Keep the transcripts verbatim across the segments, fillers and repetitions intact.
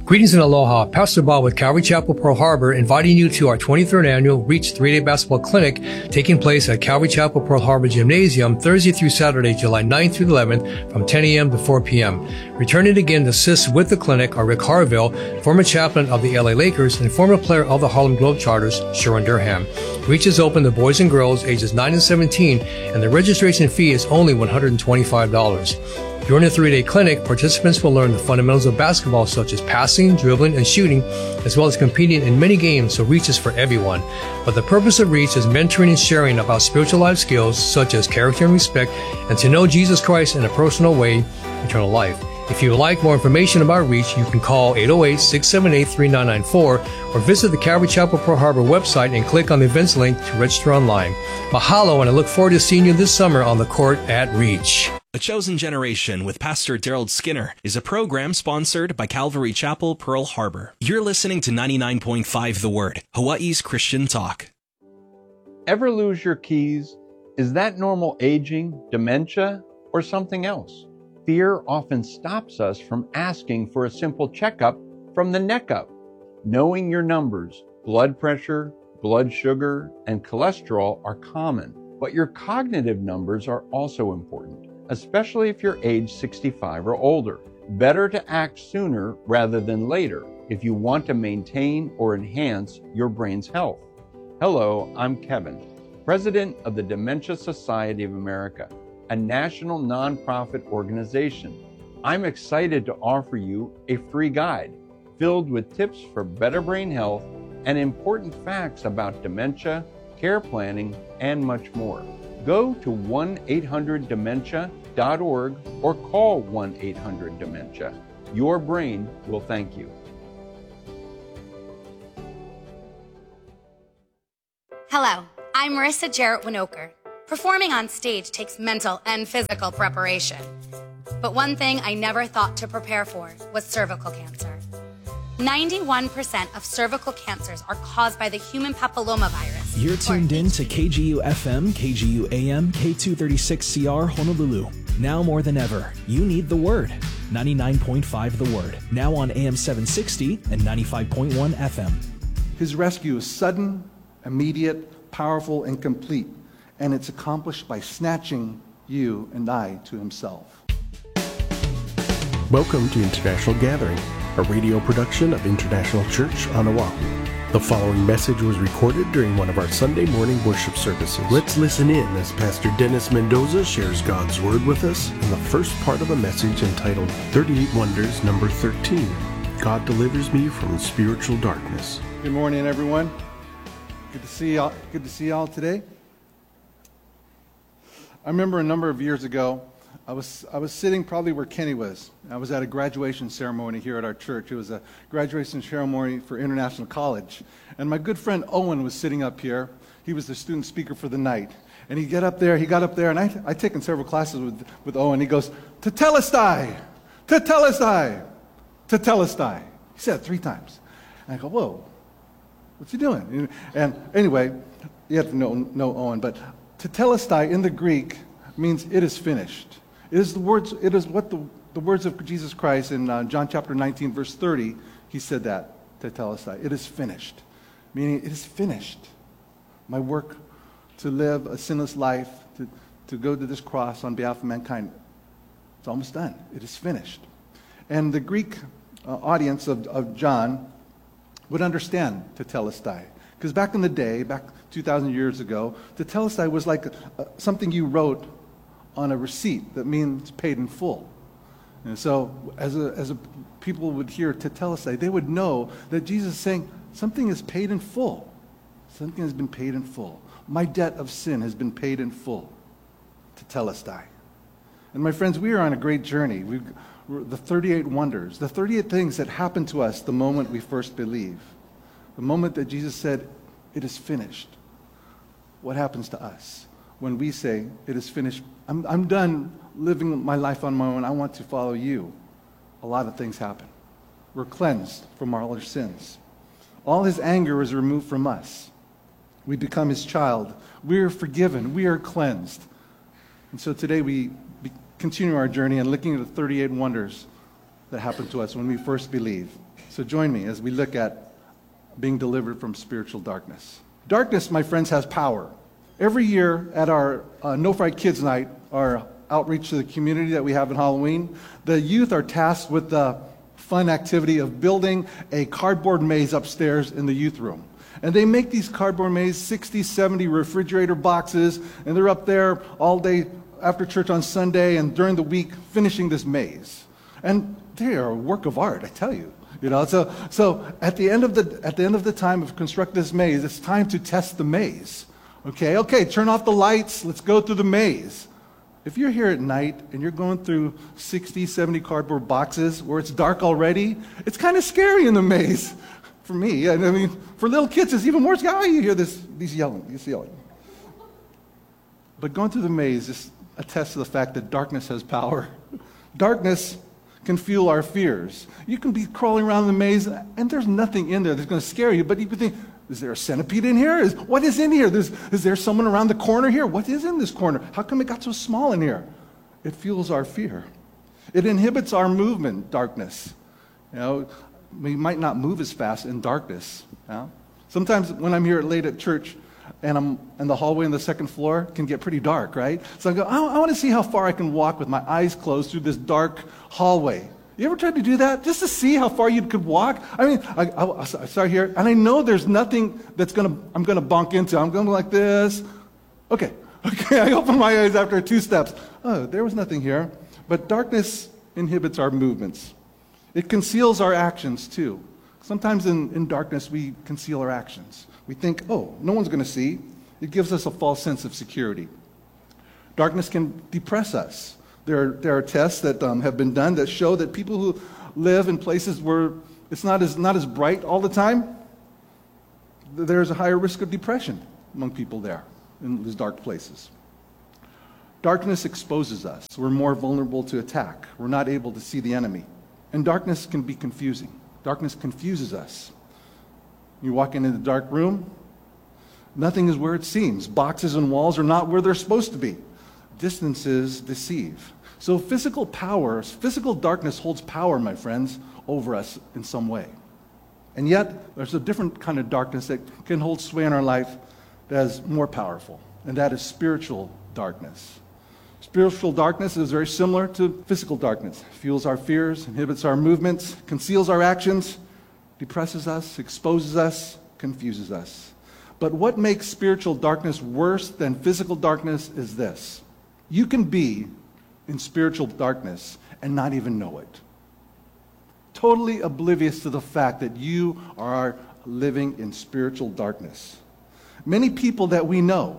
Greetings and aloha. Pastor Bob with Calvary Chapel, Pearl Harbor, inviting you to our twenty-third annual Reach three-day basketball clinic taking place at Calvary Chapel, Pearl Harbor Gymnasium Thursday through Saturday, July ninth through eleventh from ten a.m. to four p.m. Returning again to assist with the clinic are Rick Harville, former chaplain of the L A Lakers and former player of the Harlem Globetrotters, Sharon Durham. Reach is open to boys and girls ages nine and seventeen, and the registration fee is only one hundred twenty-five dollars. During the three-day clinic, participants will learn the fundamentals of basketball such as passing, dribbling, and shooting, as well as competing in many games, so Reach is for everyone. But the purpose of Reach is mentoring and sharing about spiritual life skills such as character and respect, and to know Jesus Christ in a personal way, eternal life. If you would like more information about Reach, you can call eight oh eight, six seven eight, three nine nine four or visit the Calvary Chapel Pearl Harbor website and click on the events link to register online. Mahalo, and I look forward to seeing you this summer on the court at Reach. A Chosen Generation with Pastor Daryl Skinner is a program sponsored by Calvary Chapel, Pearl Harbor. You're listening to ninety-nine point five The Word, Hawaii's Christian talk. Ever lose your keys? Is that normal aging, dementia, or something else? Fear often stops us from asking for a simple checkup from the neck up. Knowing your numbers, blood pressure, blood sugar, and cholesterol are common, but your cognitive numbers are also important, especially if you're age sixty-five or older. Better to act sooner rather than later if you want to maintain or enhance your brain's health. Hello, I'm Kevin, President of the Dementia Society of America, a national nonprofit organization. I'm excited to offer you a free guide filled with tips for better brain health and important facts about dementia, care planning, and much more. Go to one eight hundred dementia dot org or call one eight hundred dementia. Your brain will thank you. Hello, I'm Marissa Jarrett Winokur. Performing on stage takes mental and physical preparation. But one thing I never thought to prepare for was cervical cancer. ninety-one percent of cervical cancers are caused by the human papillomavirus. You're tuned in to K G U F M, K G U A M, K two thirty-six C R Honolulu. Now more than ever, you need the Word. ninety-nine point five The Word. Now on A M seven sixty and ninety-five point one F M. His rescue is sudden, immediate, powerful, and complete. And it's accomplished by snatching you and I to himself. Welcome to International Gathering, a radio production of International Church on Oahu. The following message was recorded during one of our Sunday morning worship services. Let's listen in as Pastor Dennis Mendoza shares God's Word with us in the first part of a message entitled thirty-eight Wonders, number thirteen. God delivers me from spiritual darkness. Good morning, everyone. Good to see y'all. Good to see y'all today. I remember a number of years ago, I was I was sitting probably where Kenny was. I was at a graduation ceremony here at our church. It was a graduation ceremony for International College. And my good friend Owen was sitting up here. He was the student speaker for the night. And he get up there, he got up there, and I I'd taken several classes with, with Owen. He goes, "Tetelestai! Tetelestai! Tetelestai!" He said it three times. And I go, "Whoa, what's he doing?" And anyway, you have to know, know Owen, but Tetelestai in the Greek means it is finished. It is the words. It is what the, the words of Jesus Christ in uh, John chapter nineteen, verse thirty. He said that, Tetelestai. It is finished, meaning it is finished. My work to live a sinless life, to, to go to this cross on behalf of mankind, it's almost done. It is finished. And the Greek uh, audience of, of John would understand Tetelestai. Because back in the day, back two thousand years ago, Tetelestai was like a, a, something you wrote on a receipt that means paid in full. And so as a, as a, people would hear Tetelestai, they would know that Jesus is saying, something is paid in full. Something has been paid in full. My debt of sin has been paid in full. Tetelestai. And my friends, we are on a great journey. We've, we're the thirty-eight wonders, the thirty-eight things that happened to us the moment we first believe. The moment that Jesus said, "It is finished." What happens to us when we say, "It is finished. I'm, I'm done living my life on my own. I want to follow you"? A lot of things happen. We're cleansed from all our sins. All his anger is removed from us. We become his child. We are forgiven. We are cleansed. And so today we continue our journey and looking at the thirty-eight wonders that happened to us when we first believe. So join me as we look at being delivered from spiritual darkness. Darkness, my friends, has power. Every year at our uh, No Fright Kids Night, our outreach to the community that we have in Halloween, the youth are tasked with the fun activity of building a cardboard maze upstairs in the youth room. And they make these cardboard mazes, sixty, seventy refrigerator boxes, and they're up there all day after church on Sunday and during the week finishing this maze. And they are a work of art, I tell you. You know, so so at the end of the at the end of the time of constructing this maze, it's time to test the maze. Okay, okay, turn off the lights, let's go through the maze. If you're here at night and you're going through sixty, seventy cardboard boxes where it's dark already, it's kind of scary in the maze. For me, I mean, for little kids, it's even more scary. Oh, you hear this, these yelling, these yelling. But going through the maze just attests to the fact that darkness has power. Darkness can fuel our fears. You can be crawling around the maze, and there's nothing in there that's going to scare you, but you can think, is there a centipede in here? Is, what is in here? There's, is there someone around the corner here? What is in this corner? How come it got so small in here? It fuels our fear. It inhibits our movement, darkness. You know, we might not move as fast in darkness. You know? Sometimes when I'm here late at church and I'm in the hallway on the second floor, it can get pretty dark, right? So I go, I, I want to see how far I can walk with my eyes closed through this dark hallway. You ever tried to do that? Just to see how far you could walk? I mean, I, I, I start here, and I know there's nothing that's going to, I'm going to bonk into. I'm going like this. Okay, okay, I open my eyes after two steps. Oh, there was nothing here. But darkness inhibits our movements. It conceals our actions, too. Sometimes in, in darkness, we conceal our actions. We think, oh, no one's going to see. It gives us a false sense of security. Darkness can depress us. There are, there are tests that um, have been done that show that people who live in places where it's not as, not as bright all the time, there's a higher risk of depression among people there in these dark places. Darkness exposes us. We're more vulnerable to attack. We're not able to see the enemy. And darkness can be confusing. Darkness confuses us. You walk into the dark room, nothing is where it seems. Boxes and walls are not where they're supposed to be. Distances deceive. So physical power, physical darkness holds power, my friends, over us in some way. And yet, there's a different kind of darkness that can hold sway in our life that is more powerful, and that is spiritual darkness. Spiritual darkness is very similar to physical darkness. It fuels our fears, inhibits our movements, conceals our actions, depresses us, exposes us, confuses us. But what makes spiritual darkness worse than physical darkness is this. You can be in spiritual darkness and not even know it. Totally oblivious to the fact that you are living in spiritual darkness. Many people that we know,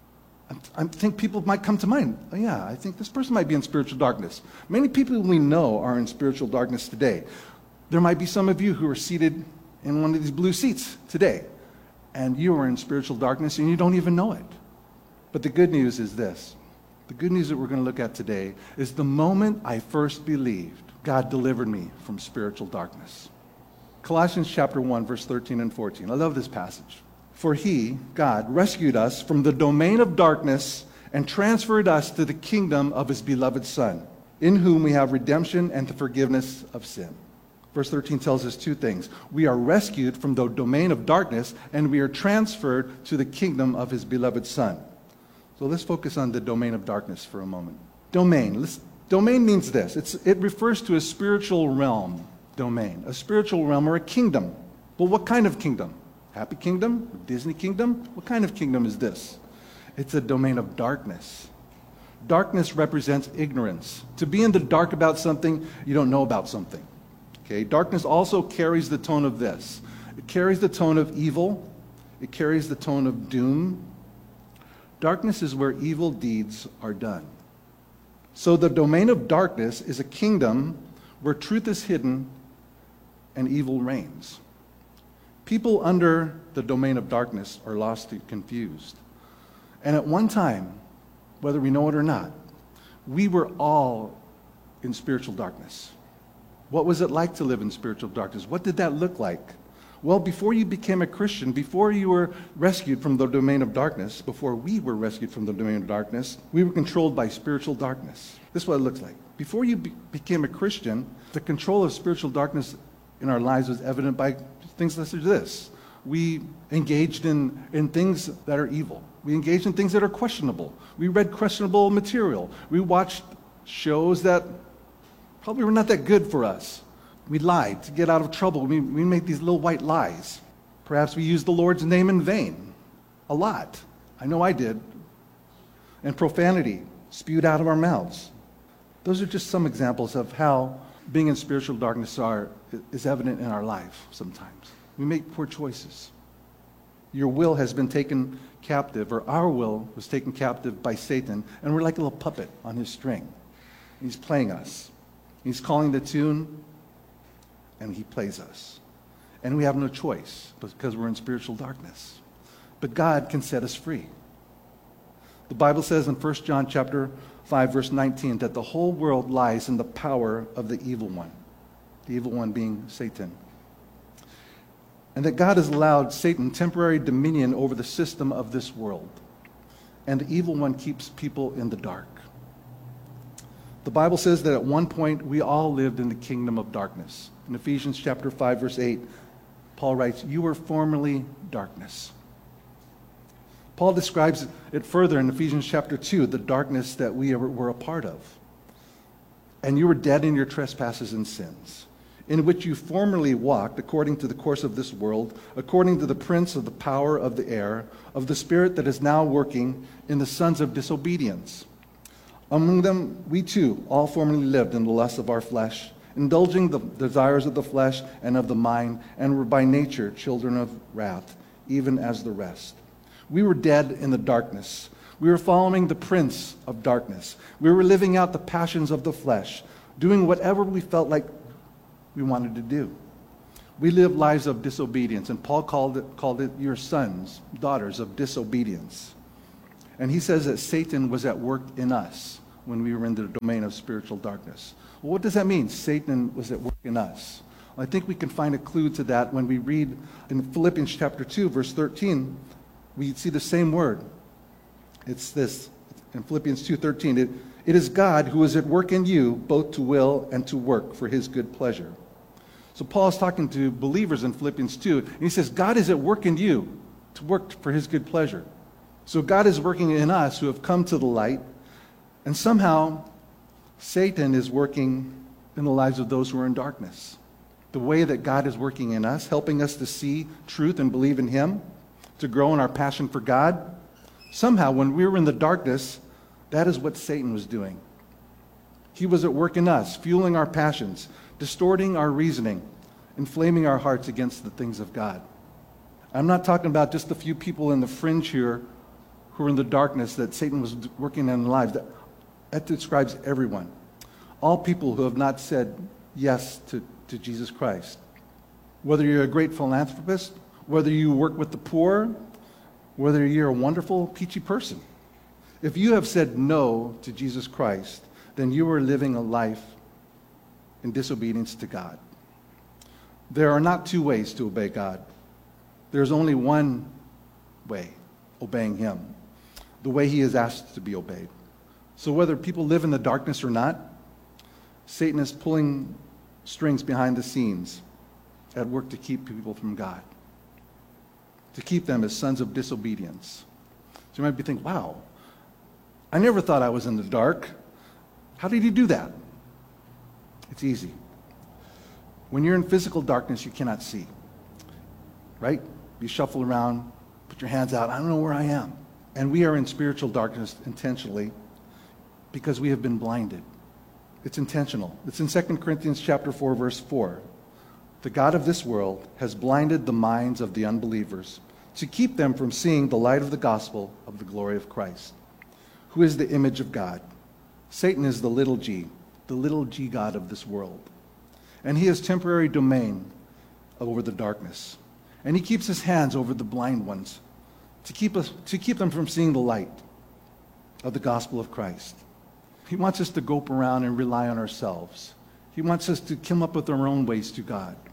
I think people might come to mind. Oh, yeah, I think this person might be in spiritual darkness. Many people we know are in spiritual darkness today. There might be some of you who are seated in one of these blue seats today, and you are in spiritual darkness and you don't even know it. But the good news is this. The good news that we're going to look at today is the moment I first believed, God delivered me from spiritual darkness. Colossians chapter one, verse thirteen and fourteen. I love this passage. For he, God, rescued us from the domain of darkness and transferred us to the kingdom of his beloved Son, in whom we have redemption and the forgiveness of sin. Verse thirteen tells us two things. We are rescued from the domain of darkness, and we are transferred to the kingdom of his beloved Son. So let's focus on the domain of darkness for a moment. Domain. Let's, domain means this. It's, it refers to a spiritual realm, domain. A spiritual realm or a kingdom. Well, what kind of kingdom? Happy kingdom? Disney kingdom? What kind of kingdom is this? It's a domain of darkness. Darkness represents ignorance. To be in the dark about something, you don't know about something. Okay? Darkness also carries the tone of this. It carries the tone of evil. It carries the tone of doom. Darkness is where evil deeds are done. So the domain of darkness is a kingdom where truth is hidden and evil reigns. People under the domain of darkness are lost and confused. And at one time, whether we know it or not, we were all in spiritual darkness. What was it like to live in spiritual darkness? What did that look like? Well, before you became a Christian, before you were rescued from the domain of darkness, before we were rescued from the domain of darkness, we were controlled by spiritual darkness. This is what it looks like. Before you be- became a Christian, the control of spiritual darkness in our lives was evident by things such as this. We engaged in, in things that are evil. We engaged in things that are questionable. We read questionable material. We watched shows that probably were not that good for us. We lied to get out of trouble. We, we made these little white lies. Perhaps we used the Lord's name in vain. A lot. I know I did. And profanity spewed out of our mouths. Those are just some examples of how being in spiritual darkness are, is evident in our life sometimes. We make poor choices. Your will has been taken captive, or our will was taken captive by Satan, and we're like a little puppet on his string. He's playing us. He's calling the tune, and he plays us. And we have no choice because we're in spiritual darkness. But God can set us free. The Bible says in First John chapter five, verse nineteen, that the whole world lies in the power of the evil one. The evil one being Satan. And that God has allowed Satan temporary dominion over the system of this world. And the evil one keeps people in the dark. The Bible says that at one point we all lived in the kingdom of darkness. In Ephesians chapter five, verse eight, Paul writes, "You were formerly darkness." Paul describes it further in Ephesians chapter two, the darkness that we were a part of. "And you were dead in your trespasses and sins, in which you formerly walked according to the course of this world, according to the prince of the power of the air, of the spirit that is now working in the sons of disobedience. Among them we too all formerly lived in the lusts of our flesh, indulging the desires of the flesh and of the mind, and were by nature children of wrath, even as the rest. We were dead in the darkness. We were following the prince of darkness. We were living out the passions of the flesh, doing whatever we felt like we wanted to do. We lived lives of disobedience, and Paul called it, called it your sons, daughters of disobedience. And he says that Satan was at work in us when we were in the domain of spiritual darkness. Well, what does that mean, Satan was at work in us? Well, I think we can find a clue to that when we read in Philippians chapter two, verse thirteen, we see the same word. It's this, in Philippians two thirteen, it, it is God who is at work in you, both to will and to work for his good pleasure. So Paul is talking to believers in Philippians two, and he says, God is at work in you to work for his good pleasure. So God is working in us who have come to the light, and somehow Satan is working in the lives of those who are in darkness. The way that God is working in us, helping us to see truth and believe in him, to grow in our passion for God. Somehow, when we were in the darkness, that is what Satan was doing. He was at work in us, fueling our passions, distorting our reasoning, inflaming our hearts against the things of God. I'm not talking about just a few people in the fringe here who are in the darkness that Satan was working in their lives. That, that describes everyone. All people who have not said yes to, to Jesus Christ. Whether you're a great philanthropist, whether you work with the poor, whether you're a wonderful, peachy person. If you have said no to Jesus Christ, then you are living a life in disobedience to God. There are not two ways to obey God. There's only one way, obeying him, the way he is asked to be obeyed. So whether people live in the darkness or not, Satan is pulling strings behind the scenes at work to keep people from God, to keep them as sons of disobedience. So you might be thinking, wow, I never thought I was in the dark. How did he do that? It's easy. When you're in physical darkness, you cannot see, right? You shuffle around, put your hands out, I don't know where I am. And we are in spiritual darkness intentionally because we have been blinded. It's intentional. It's in Second Corinthians chapter four, verse four. The God of this world has blinded the minds of the unbelievers to keep them from seeing the light of the gospel of the glory of Christ, who is the image of God. Satan is the little g, the little g god of this world. And he has temporary domain over the darkness. And he keeps his hands over the blind ones to keep us, to keep them from seeing the light of the gospel of Christ. He wants us to grope around and rely on ourselves. He wants us to come up with our own ways to God.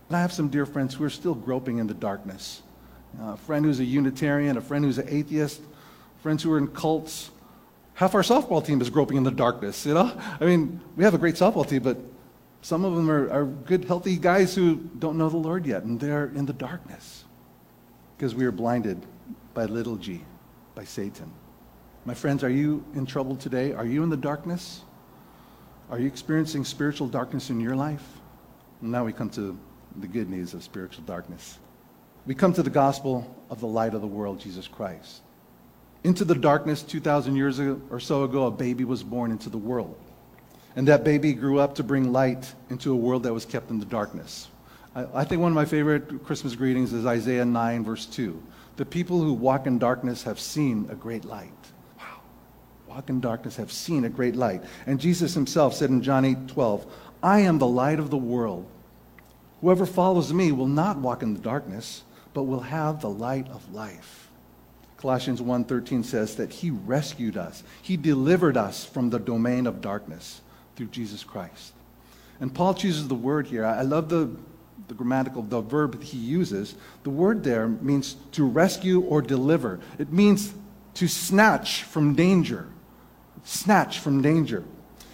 And I have some dear friends who are still groping in the darkness. Uh, a friend who's a Unitarian, a friend who's an atheist, friends who are in cults. Half our softball team is groping in the darkness, you know? I mean, we have a great softball team, but some of them are, are good, healthy guys who don't know the Lord yet, and they're in the darkness because we are blinded by little g, by Satan. My friends, are you in trouble today? Are you in the darkness? Are you experiencing spiritual darkness in your life? And now we come to the good news of spiritual darkness. We come to the gospel of the light of the world, Jesus Christ. Into the darkness, two thousand years or so ago, a baby was born into the world. And that baby grew up to bring light into a world that was kept in the darkness. I, I think one of my favorite Christmas greetings is Isaiah nine, verse two. The people who walk in darkness have seen a great light. Wow. Walk in darkness have seen a great light. And Jesus himself said in John eight twelve, I am the light of the world. Whoever follows me will not walk in the darkness, but will have the light of life. Colossians one thirteen says that he rescued us. He delivered us from the domain of darkness through Jesus Christ. And Paul chooses the word here. I love the, the grammatical, the verb that he uses. The word there means to rescue or deliver. It means to snatch from danger. Snatch from danger.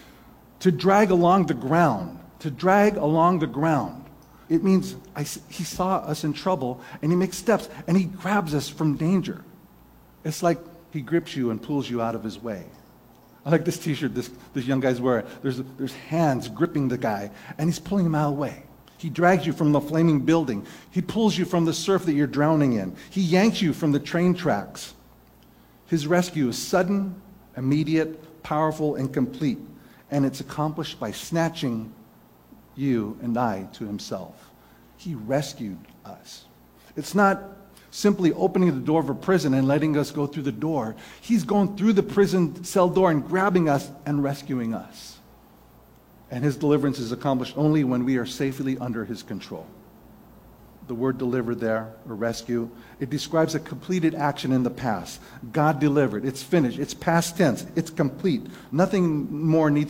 To drag along the ground. To drag along the ground. It means I, he saw us in trouble and he makes steps and he grabs us from danger. It's like he grips you and pulls you out of his way. I like this t-shirt this, this young guy's wearing. There's, there's hands gripping the guy, and he's pulling him out of the way. He drags you from the flaming building. He pulls you from the surf that you're drowning in. He yanks you from the train tracks. His rescue is sudden, immediate, powerful, and complete, and it's accomplished by snatching you and I to himself. He rescued us. It's not simply opening the door of a prison and letting us go through the door. He's going through the prison cell door and grabbing us and rescuing us. And his deliverance is accomplished only when we are safely under his control. The word delivered there, or rescue, it describes a completed action in the past. God delivered. It's finished. It's past tense. It's complete. Nothing more needs